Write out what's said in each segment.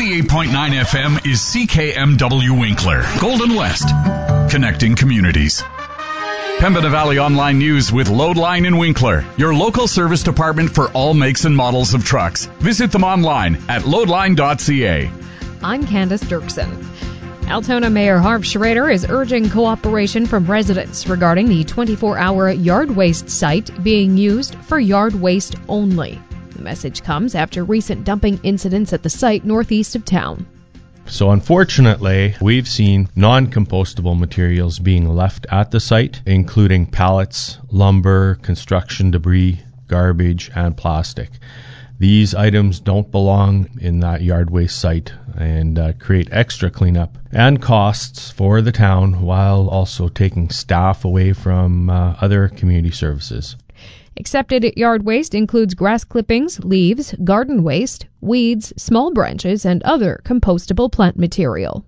88.9 FM is CKMW Winkler, Golden West, connecting communities. Pembina Valley Online News with Loadline in Winkler, your local service department for all makes and models of trucks. Visit them online at loadline.ca. I'm Candace Dirksen. Altona Mayor Harv Schrader is urging cooperation from residents regarding the 24-hour yard waste site being used for yard waste only. The message comes after recent dumping incidents at the site northeast of town. So unfortunately, we've seen non-compostable materials being left at the site, including pallets, lumber, construction debris, garbage, and plastic. These items don't belong in that yard waste site and create extra cleanup and costs for the town while also taking staff away from other community services. Accepted yard waste includes grass clippings, leaves, garden waste, weeds, small branches, and other compostable plant material.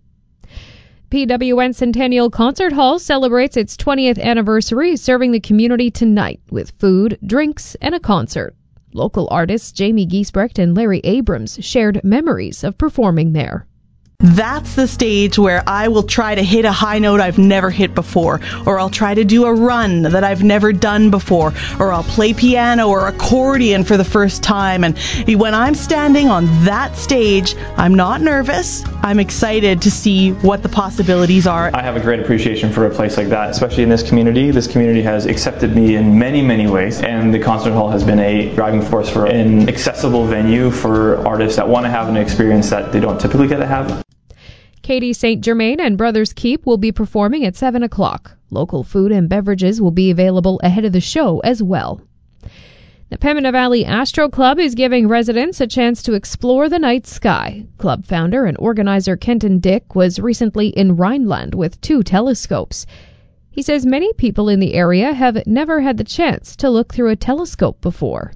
PWN Centennial Concert Hall celebrates its 20th anniversary, serving the community tonight with food, drinks, and a concert. Local artists Jamie Giesbrecht and Larry Abrams shared memories of performing there. That's the stage where I will try to hit a high note I've never hit before, or I'll try to do a run that I've never done before, or I'll play piano or accordion for the first time. And when I'm standing on that stage, I'm not nervous. I'm excited to see what the possibilities are. I have a great appreciation for a place like that, especially in this community. This community has accepted me in many, many ways, and the concert hall has been a driving force for an accessible venue for artists that want to have an experience that they don't typically get to have. Katie St. Germain and Brothers Keep will be performing at 7 o'clock. Local food and beverages will be available ahead of the show as well. The Pembina Valley Astro Club is giving residents a chance to explore the night sky. Club founder and organizer Kenton Dick was recently in Rhineland with 2 telescopes. He says many people in the area have never had the chance to look through a telescope before.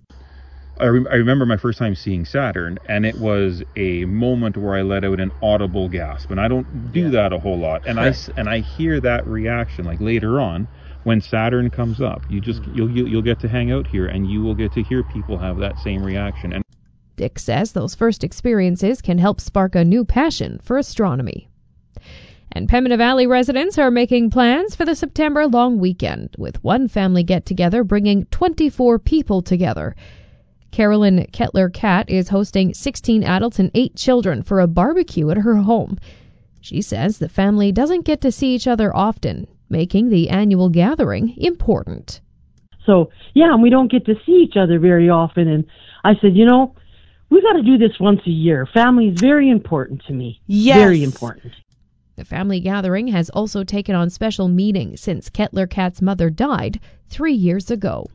I remember my first time seeing Saturn, and it was a moment where I let out an audible gasp, and I don't do that a whole lot. And I hear that reaction like later on when Saturn comes up. You'll get to hang out here, and you will get to hear people have that same reaction. And Dick says those first experiences can help spark a new passion for astronomy. And Pembina Valley residents are making plans for the September long weekend, with one family get-together bringing 24 people together. Carolyn Kettler-Cat is hosting 16 adults and 8 children for a barbecue at her home. She says the family doesn't get to see each other often, making the annual gathering important. So, and we don't get to see each other very often. And I said, we got to do this once a year. Family is very important to me. Yes. Very important. The family gathering has also taken on special meaning since Kettler-Cat's mother died 3 years ago.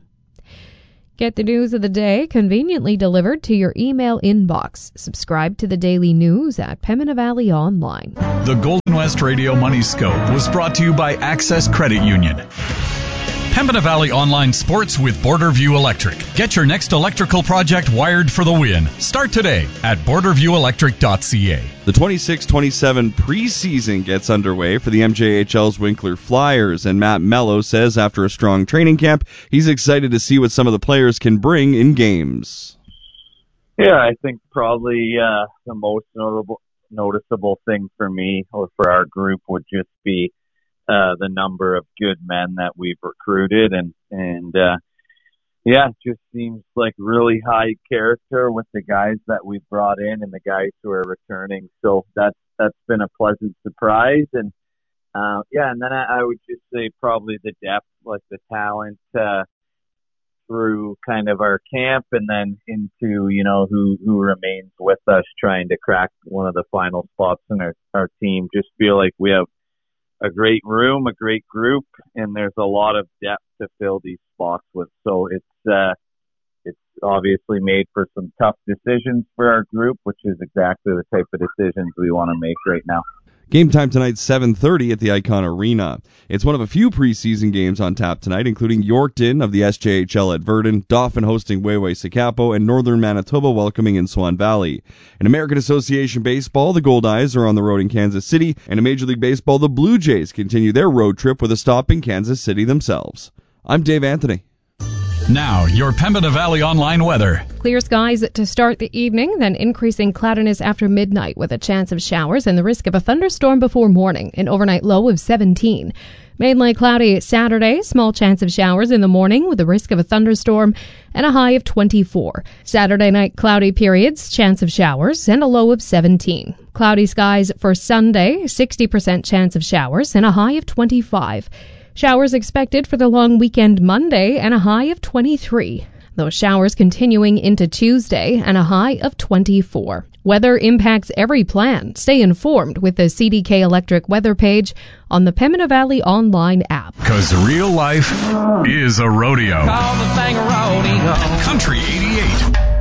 Get the news of the day conveniently delivered to your email inbox. Subscribe to the daily news at Pembina Valley Online. The Golden West Radio Money Scope was brought to you by Access Credit Union. Pembina Valley Online Sports with Borderview Electric. Get your next electrical project wired for the win. Start today at borderviewelectric.ca. The 26-27 preseason gets underway for the MJHL's Winkler Flyers, and Matt Mello says after a strong training camp, he's excited to see what some of the players can bring in games. Yeah, I think probably the most noticeable thing for me or for our group would just be the number of good men that we've recruited, and it just seems like really high character with the guys that we've brought in and the guys who are returning. So that's been a pleasant surprise, and then I would just say probably the depth, like the talent through kind of our camp, and then into who remains with us trying to crack one of the final spots in our team. Just feel like we have a great room, a great group, and there's a lot of depth to fill these spots with. So it's obviously made for some tough decisions for our group, which is exactly the type of decisions we want to make right now. Game time tonight, 7:30 at the Icon Arena. It's one of a few preseason games on tap tonight, including Yorkton of the SJHL at Verdun, Dauphin hosting Wayway-Sakapo, and Northern Manitoba welcoming in Swan Valley. In American Association Baseball, the Goldeyes are on the road in Kansas City, and in Major League Baseball, the Blue Jays continue their road trip with a stop in Kansas City themselves. I'm Dave Anthony. Now, your Pembina Valley Online weather. Clear skies to start the evening, then increasing cloudiness after midnight with a chance of showers and the risk of a thunderstorm before morning, an overnight low of 17. Mainly cloudy Saturday, small chance of showers in the morning with the risk of a thunderstorm and a high of 24. Saturday night cloudy periods, chance of showers and a low of 17. Cloudy skies for Sunday, 60% chance of showers and a high of 25. Showers expected for the long weekend Monday and a high of 23. Those showers continuing into Tuesday and a high of 24. Weather impacts every plan. Stay informed with the CDK Electric weather page on the Pembina Valley Online app. 'Cause real life is a rodeo. Call the thing a rodeo. Country 88.